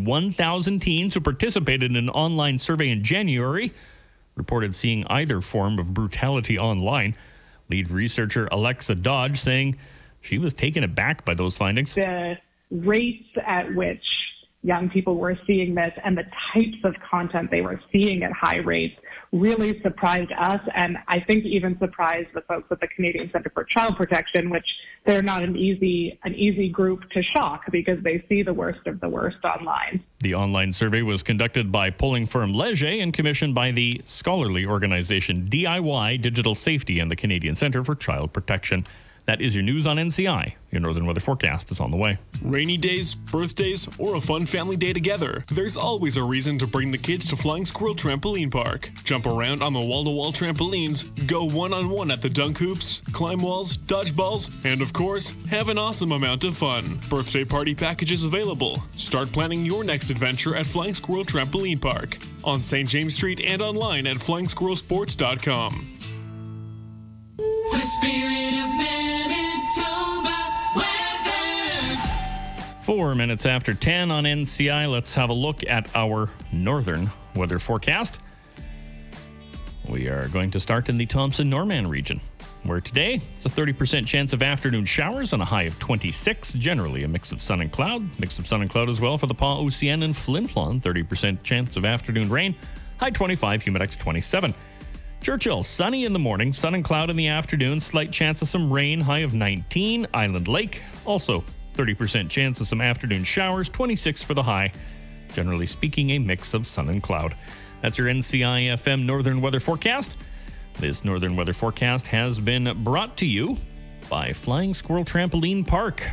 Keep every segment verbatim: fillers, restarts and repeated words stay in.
one thousand teens who participated in an online survey in January reported seeing either form of brutality online. Lead researcher Alexa Dodge saying she was taken aback by those findings. The rates at which young people were seeing this and the types of content they were seeing at high rates really surprised us, and I think even surprised the folks at the Canadian Centre for Child Protection, which they're not an easy an easy group to shock because they see the worst of the worst online. The online survey was conducted by polling firm Leger and commissioned by the scholarly organization D I Y Digital Safety and the Canadian Centre for Child Protection. That is your news on N C I. Your Northern Weather Forecast is on the way. Rainy days, birthdays, or a fun family day together. There's always a reason to bring the kids to Flying Squirrel Trampoline Park. Jump around on the wall-to-wall trampolines, go one-on-one at the dunk hoops, climb walls, dodge balls, and of course, have an awesome amount of fun. Birthday party packages available. Start planning your next adventure at Flying Squirrel Trampoline Park on Saint James Street and online at flying squirrel sports dot com. The spirit of Manitoba weather. Four minutes after ten on N C I, let's have a look at our northern weather forecast. We are going to start in the Thompson-Norman region, where today it's a thirty percent chance of afternoon showers and a high of twenty-six. Generally a mix of sun and cloud. Mix of sun and cloud as well for the Pas-Ocean and Flin Flon. thirty percent chance of afternoon rain. High twenty-five, humidex twenty-seven. Churchill, sunny in the morning, sun and cloud in the afternoon, slight chance of some rain, high of nineteen. Island Lake, also thirty percent chance of some afternoon showers, twenty-six for the high. Generally speaking, a mix of sun and cloud. That's your N C I F M Northern Weather Forecast. This Northern Weather Forecast has been brought to you by Flying Squirrel Trampoline Park.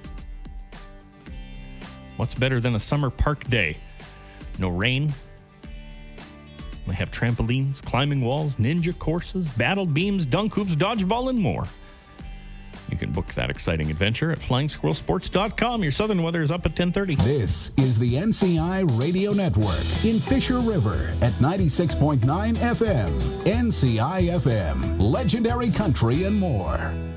What's better than a summer park day? No rain. They have trampolines, climbing walls, ninja courses, battle beams, dunk hoops, dodgeball, and more. You can book that exciting adventure at flying squirrel sports dot com. Your southern weather is up at ten thirty. This is the N C I Radio Network in Fisher River at ninety-six point nine F M. N C I F M, legendary country and more.